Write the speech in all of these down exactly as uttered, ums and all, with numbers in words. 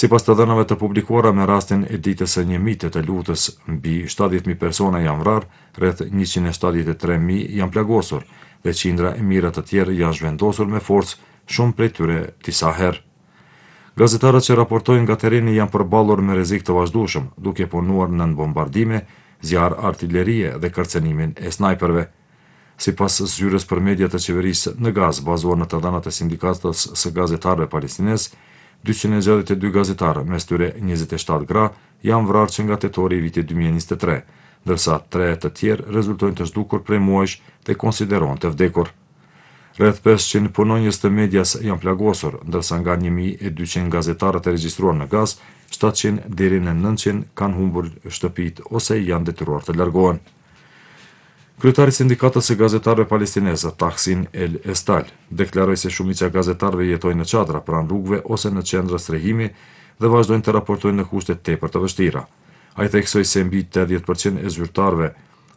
Sipas të dhënave të publikuara me rastin e ditës së njëmbëlidhjet të lutës, mbi shtatëdhjetë mijë persona janë vrarë, rreth njëqind e shtatëdhjetë e tre mijë janë plagosur dhe qindra e mijëra të tjerë janë zhvendosur me forcë, shumë prej tyre disa herë. Gazetarët që raportojnë nga terreni janë përballur me rrezik të vazhdueshëm, duke punuar nën bombardime, zjarr artillerie dhe kërcenimin e snajperëve. Sipas zyrës për media të qeverisë në Gazë, bazuar në të dhënat e sindikatës së gazetarëve palestinez, dyqind e gjashtëdhjetë e dy gazetarë, mes tyre njëzet e shtatë gra, janë vrarë që nga tetori i vitit dy mijë e njëzet e tre, ndërsa tre të tjerë rezultojnë të zhdukur prej muajsh dhe konsiderohen të vdekur. Rreth pesëqind punonjës të medias janë plagosur, ndërsa nga një mijë e dyqind gazetarët e regjistruar në Gazë, shtatëqind deri në nëntëqind kanë humbur shtëpitë ose janë detyruar të largohen. Kryetari i sindikatës së gazetarëve palestinezë, Tahsin El Estal, deklaroi se shumica e gazetarëve jetojnë në çadra pranë rrugëve ose në qendra strehimi dhe vazhdojnë të raportojnë në kushte tepër të vështira. Ai theksoi se mbi tetëdhjetë përqind e zyrtarëve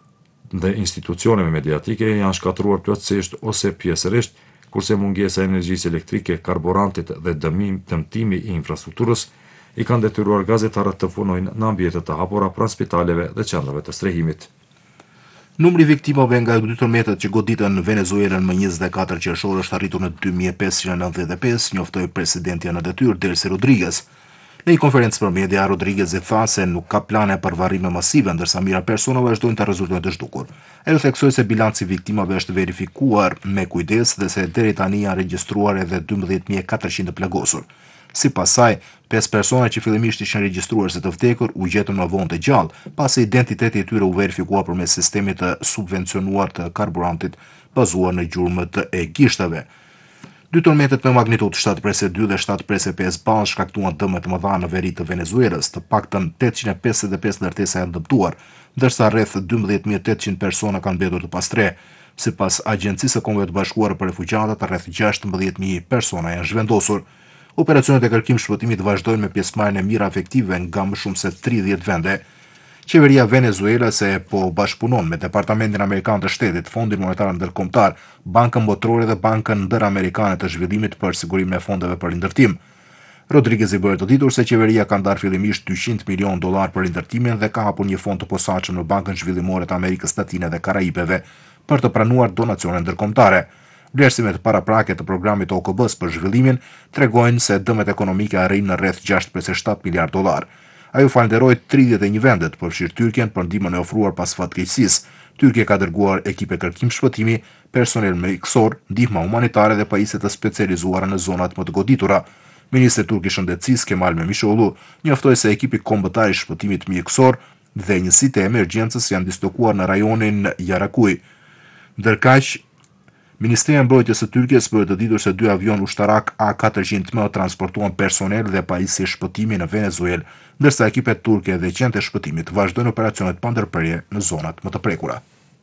dhe institucioneve mediatike janë shkatruar plotësisht ose pjesërisht, kurse mungesa e energjisë elektrike, karburantit dhe dëmim, dëmtimi i infrastrukturës i kanë detyruar gazetarët të punojnë në ambiente të hapura pranë spitaleve dhe qendrave të strehimit. Numri i viktimave nga ndërtërmetet që goditën në Venezuelën më njëzet e katër qershor është arritur në dy mijë e pesëqind e nëntëdhjetë e pesë, njoftoi presidenti në detyrë Delcy Rodriguez. Në një konferencë për media, Rodriguez i tha se nuk ka plane për varrime masive, ndërsa mira persona vazhdojnë të rezultojnë të zhdukur. Ai theksoi se bilanci i viktimave është verifikuar me kujdes dhe se deri tani janë regjistruar edhe dymbëdhjetë mijë e katërqind të plagosur. Sipas saj, pesë persona që fillimisht ishin regjistruar se të vdekur u gjetën më vonë të gjallë, pasi identiteti i tyre u verifikua përmes sistemit të subvencionuar të karburantit bazuar në gjurmët e gishtave. Dy tërmetet me magnitudë shtatë presë dy dhe shtatë presë pesë balë shkaktuan dëme të mëdha në veri të Venezuelës, të paktën tetëqind e pesëdhjetë e pesë ndërtesa janë dëmtuar, ndërsa rreth dymbëdhjetë mijë e tetëqind persona kanë mbetur të pastre. Sipas Agjencisë së Kombeve të Bashkuara për Refugjatët, rreth gjashtëmbëdhjetë mijë persona janë zhvendosur. Operacionet e kërkim shpëtimit vazhdojnë me pjesëmarrjen e mirë efektive nga më shumë se tridhjetë vende. Qeveria Venezuelës e po bashkëpunon me Departamentin Amerikan të Shtetit, Fondin Monetar Ndërkombëtar, Bankën Botërore dhe Bankën Ndëramerikane të Zhvillimit për sigurimin e fondeve për rindërtim. Rodriguez i bëri të ditur se qeveria ka ndarë fillimisht dyqind milion dollar për rindërtimin dhe ka hapur një fond të posaçëm në Bankën Zhvillimore të Amerikës Latine dhe Karajibeve për të pranuar donacione ndërkombëtare. Vlerësimet paraprake të programit O K B-s për zhvillimin tregojnë se dëmet ekonomike arrin në rreth gjashtë presë shtatë miliard dollar. Ai u falenderoi tridhjetë e një vendet, përfshirë Tyrkjen, për ndihmën e ofruar pas fatkeqësisë. Tyrkia ka dërguar ekipe kërkim shpëtimi, personel mjekësor, ndihmë humanitare dhe pajisje të specializuara në zonat më të goditura. Ministri turk i shëndetësisë Kemal Memisoglu njoftoi se ekipi kombëtar i shpëtimit mjekësor dhe njësitë e emergjencës janë dislokuar në rajonin Yarakuy. Ndërkaq, Ministria e Mbrojtjes së Tyrkisë bëri të ditur se dy avion ushtarak A katërqind M transportuan personel dhe pajisje shpëtimi në Venezuelë, ndërsa ekipet turke dhe qendrat e shpëtimit vazhdojnë operacionet pa ndërprerje në zonat më të prekura.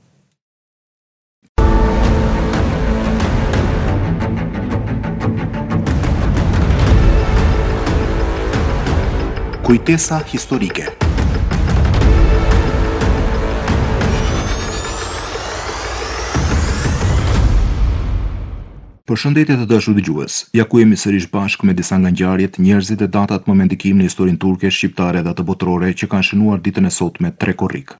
Kujtesa historike. Përshëndetje të dashur dëgjues. Ja ku jemi sërish bashkë me disa nga ngjarjet, njerëzit e datat më me ndikim në historinë turke, shqiptare dhe të botërore që kanë shënuar ditën e sotme tre korrik.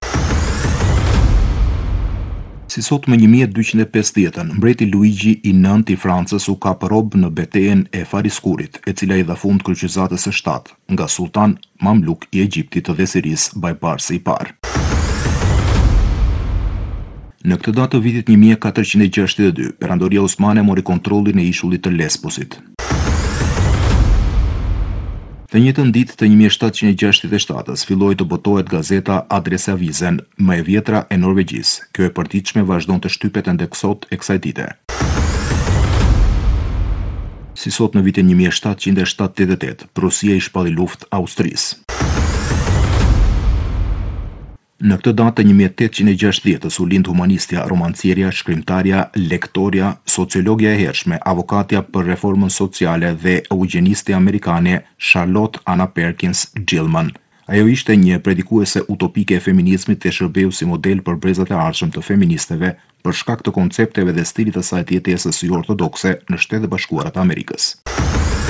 Si sot më një mijë e dyqind e pesëdhjetën, mbreti Luigi i nëntë i Francës u kap rob në betejën e Fariskurit, e cila i dha fund kryqëzatës së shtatë nga sultan Mamluk i Egjiptit dhe Siris Bajbarsi i parë. Në këtë datë të vitit një mijë e katërqind e gjashtëdhjetë e dy, Perandoria Osmane mori kontrollin e ishullit të Lesbosit. Të njëjtën ditë të një mijë e shtatëqind e gjashtëdhjetë e shtatës filloi të botohet gazeta Adresavisen, më e vjetra e Norvegjisë. Kjo e përditshme vazhdon të shtypet ende sot e kësaj dite. Si sot në vitin një mijë e shtatëqind e shtatëdhjetë e tetë, Prusia i shpalli luftë Austrisë. Në këtë datë një mijë e tetëqind e gjashtëdhjetës u lind humanistja, romancierja, shkrimtarja, lektorja, sociologja e hershme, avokatja për reformën sociale dhe eugeniste amerikane Charlotte Anna Perkins Gilman. Ajo ishte një predikuese utopike e feminizmit dhe shërbeu si model për brezat e ardhshëm të feministeve për shkak të koncepteve dhe stilit të saj të jetesës jo ortodokse në Shtetet e Bashkuara të Amerikës.